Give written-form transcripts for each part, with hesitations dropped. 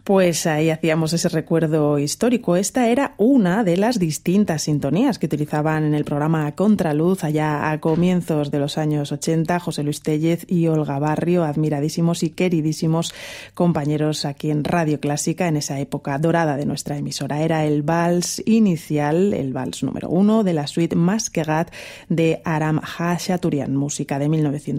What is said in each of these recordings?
Pues ahí hacíamos ese recuerdo histórico. Esta era una de las distintas sintonías que utilizaban en el programa Contraluz allá a comienzos de los años 80 José Luis Téllez y Olga Barrio, admiradísimos y queridísimos compañeros aquí en Radio Clásica en esa época dorada de nuestra emisora. Era el vals inicial, el vals número 1 de la suite Masquerat de Aram Khachaturian, música de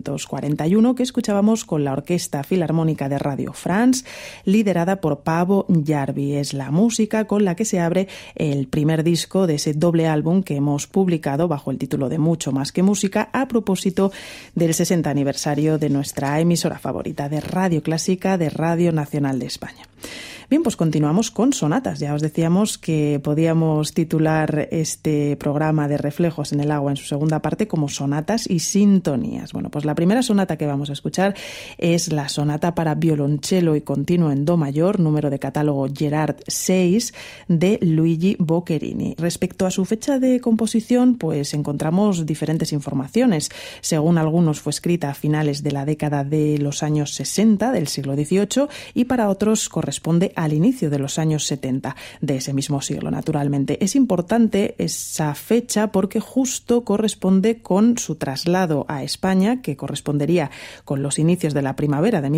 1941 que escuchábamos con la Orquesta Filarmónica de Radio France, liderada por Paavo Järvi. Es la música con la que se abre el primer disco de ese doble álbum que hemos publicado bajo el título de Mucho más que música, a propósito del 60 aniversario de nuestra emisora favorita de Radio Clásica, de Radio Nacional de España. Bien, pues continuamos con sonatas. Ya os decíamos que podíamos titular este programa de Reflejos en el Agua en su segunda parte como sonatas y sintonías. Bueno, pues la primera sonata que vamos a escuchar es la sonata para violonchelo y continuo en do mayor, número de catálogo Gerard 6, de Luigi Boccherini. Respecto a su fecha de composición, pues encontramos diferentes informaciones. Según algunos, fue escrita a finales de la década de los años 60 del siglo XVIII y para otros corresponde al inicio de los años 70 de ese mismo siglo, naturalmente. Es importante esa fecha porque justo corresponde con su traslado a España, que correspondería con los inicios de la primavera de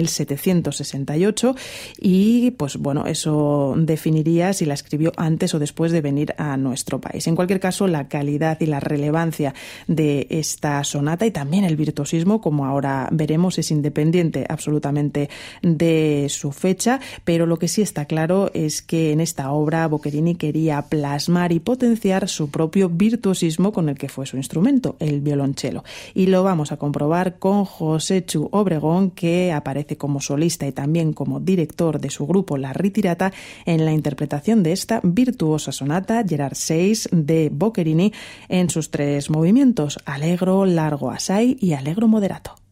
1768, y pues bueno, eso definiría si la escribió antes o después de venir a nuestro país. En cualquier caso, la calidad y la relevancia de esta sonata y también el virtuosismo, como ahora veremos, es independiente absolutamente de su fecha, pero lo que sí está claro es que en esta obra Boccherini quería plasmar y potenciar su propio virtuosismo con el que fue su instrumento, el violonchelo. Y lo vamos a comprobar con Josechu Obregón, que aparece como solista y también como director de su grupo La Ritirata en la interpretación de esta virtuosa sonata Gerard 6 de Boccherini en sus 3 movimientos: allegro, largo assai y allegro moderato.